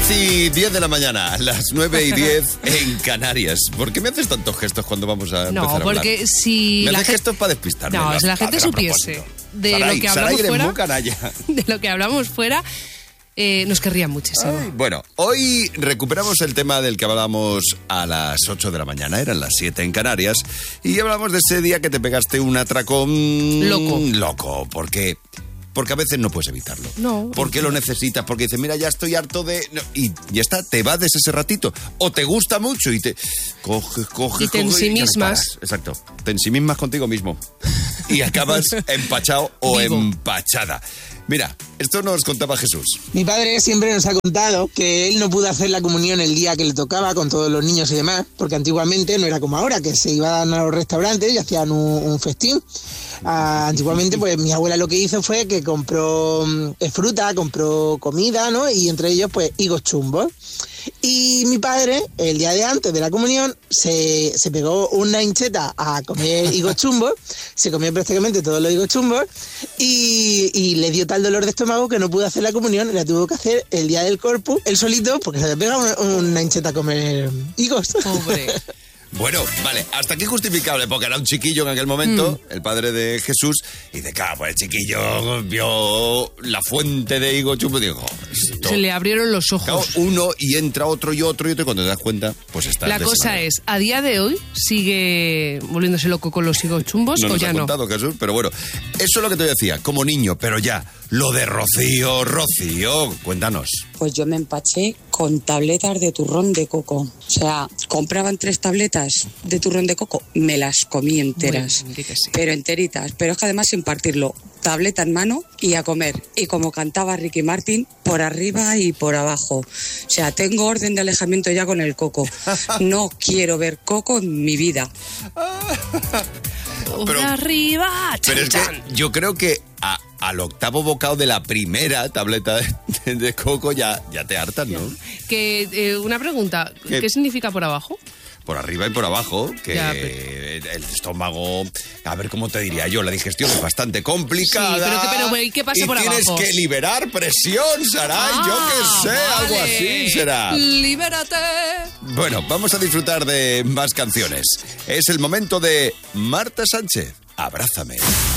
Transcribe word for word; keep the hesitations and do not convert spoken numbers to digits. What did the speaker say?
y diez de la mañana, las nueve y diez en Canarias. ¿Por qué me haces tantos gestos cuando vamos a no, empezar a hablar? No, porque si... Me la haces gente... gestos para despistarme. No, la, si la gente supiese de Saray, lo que hablamos Saray, fuera... muy canalla. De lo que hablamos fuera... Eh, nos querrían muchísimo. Ay, bueno, hoy recuperamos el tema del que hablábamos a las ocho de la mañana, eran las siete en Canarias, y hablamos de ese día que te pegaste un atracón loco. Loco, porque... Porque a veces no puedes evitarlo. No. Porque lo necesitas, porque dices, mira, ya estoy harto de... No, y ya está, te vades ese ratito. O te gusta mucho y te... Coges, coges, Y te coges, ensimismas. no Exacto. Te ensimismas contigo mismo. Y acabas empachado o Vivo. empachada. Mira, esto nos contaba Jesús. Mi padre siempre nos ha contado que él no pudo hacer la comunión el día que le tocaba con todos los niños y demás, porque antiguamente no era como ahora, que se iban a los restaurantes y hacían un, un festín. Ah, antiguamente, pues mi abuela lo que hizo fue que compró eh, fruta, compró comida, ¿no? Y entre ellos, pues, higos chumbos. Y mi padre, el día de antes de la comunión, se, se pegó una hincheta a comer higos chumbos, se comió prácticamente todos los higos chumbos y, y le dio tal dolor de estómago que no pudo hacer la comunión, la tuvo que hacer el día del Corpus, él solito, porque se le pega una, una hincheta a comer higos. Pobre. Bueno, vale, hasta aquí justificable, porque era un chiquillo en aquel momento, mm. el padre de Jesús, y de claro, pues el chiquillo vio la fuente de higo chumbo y dijo... Esto... Se le abrieron los ojos. Claro, uno y entra otro y otro y otro, y cuando te das cuenta, pues está... La cosa es, ¿a día de hoy sigue volviéndose loco con los higos chumbos no o nos ya ha no? contado, Jesús, pero bueno, eso es lo que te decía, como niño, pero ya, lo de Rocío, Rocío, cuéntanos. Pues yo me empaché con tabletas de turrón de coco. O sea, compraban tres tabletas de turrón de coco, me las comí enteras, Bueno, sí. pero enteritas. Pero es que además sin partirlo, tableta en mano y a comer. Y como cantaba Ricky Martin, por arriba y por abajo. O sea, tengo orden de alejamiento ya con el coco. No quiero ver coco en mi vida. Por pero, arriba, chan, pero es que yo creo que a, al octavo bocado de la primera tableta de, de coco ya, ya te hartas, ¿no? Que eh, una pregunta, ¿qué, ¿qué significa por abajo? Por arriba y por abajo, que ya, pero... el estómago, a ver cómo te diría yo, la digestión es bastante complicada. Sí, pero, pero, pero ¿qué pasa y por tienes abajo? Que liberar presión, Saray, ah, yo qué sé, vale. algo así será. Libérate. Bueno, vamos a disfrutar de más canciones. Es el momento de Marta Sánchez, Abrázame.